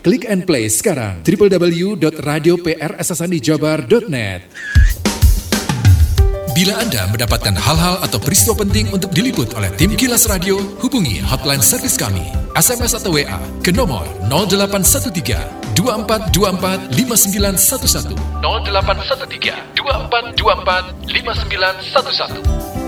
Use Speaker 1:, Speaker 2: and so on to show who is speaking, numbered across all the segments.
Speaker 1: Klik and play sekarang www.radioprssanijabar.net. Bila Anda mendapatkan hal-hal atau peristiwa penting untuk diliput oleh tim Kilas Radio, hubungi hotline servis kami, SMS atau WA ke nomor 0813 2424 5911 0813 2424 5911.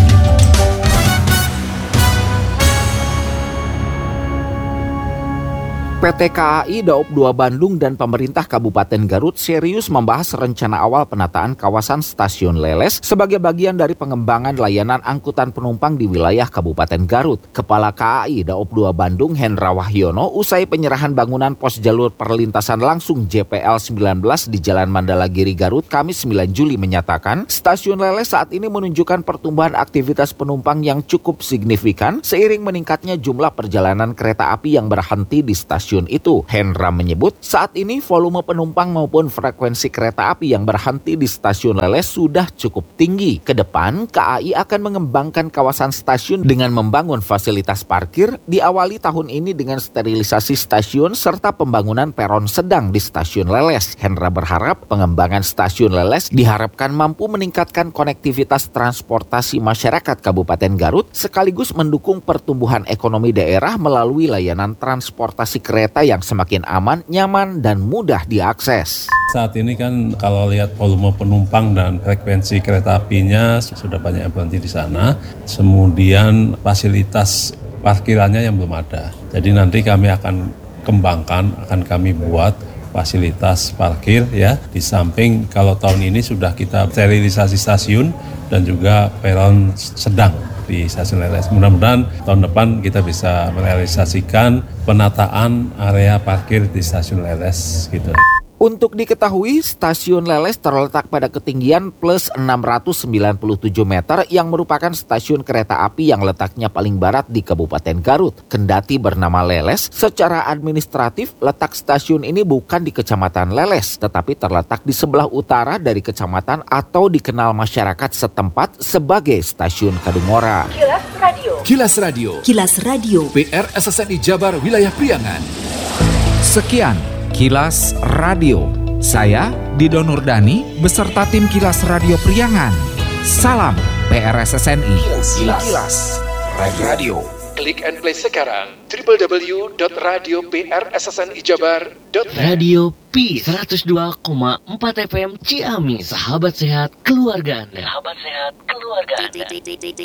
Speaker 2: PT KAI Daob 2 Bandung dan pemerintah Kabupaten Garut serius membahas rencana awal penataan kawasan Stasiun Leles sebagai bagian dari pengembangan layanan angkutan penumpang di wilayah Kabupaten Garut. Kepala KAI Daob 2 Bandung Hendra Wahyono usai penyerahan bangunan pos jalur perlintasan langsung JPL 19 di Jalan Mandalagiri Garut Kamis 9 Juli menyatakan Stasiun Leles saat ini menunjukkan pertumbuhan aktivitas penumpang yang cukup signifikan seiring meningkatnya jumlah perjalanan kereta api yang berhenti di stasiun itu. Hendra menyebut saat ini volume penumpang maupun frekuensi kereta api yang berhenti di Stasiun Leles sudah cukup tinggi. Kedepan, KAI akan mengembangkan kawasan stasiun dengan membangun fasilitas parkir, diawali tahun ini dengan sterilisasi stasiun serta pembangunan peron sedang di Stasiun Leles. Hendra berharap pengembangan Stasiun Leles diharapkan mampu meningkatkan konektivitas transportasi masyarakat Kabupaten Garut sekaligus mendukung pertumbuhan ekonomi daerah melalui layanan transportasi kereta yang semakin aman, nyaman, dan mudah diakses.
Speaker 3: Saat ini kan kalau lihat volume penumpang dan frekuensi kereta apinya sudah banyak yang berhenti di sana. Kemudian fasilitas parkirannya yang belum ada. Jadi nanti kami akan kembangkan, akan kami buat fasilitas parkir ya. Di samping kalau tahun ini sudah kita sterilisasi stasiun dan juga peron sedang di Stasiun Leles. Mudah-mudahan tahun depan kita bisa merealisasikan penataan area parkir di Stasiun Leles gitu.
Speaker 2: Untuk diketahui, Stasiun Leles terletak pada ketinggian plus 697 meter yang merupakan stasiun kereta api yang letaknya paling barat di Kabupaten Garut. Kendati bernama Leles, secara administratif letak stasiun ini bukan di Kecamatan Leles, tetapi terletak di sebelah utara dari kecamatan atau dikenal masyarakat setempat sebagai Stasiun Kadungora.
Speaker 1: Kilas Radio. Kilas Radio.
Speaker 4: Kilas Radio.
Speaker 1: PR SSNI Jabar Wilayah Priangan.
Speaker 5: Sekian Kilas Radio. Saya Dido Nurdani beserta tim Kilas Radio Priangan. Salam PRSSNI.
Speaker 1: Kilas Radio. Klik and play sekarang www.radioprssnijabar.net.
Speaker 6: Radio P 102,4 FM Ciamis, sahabat sehat keluarga Anda.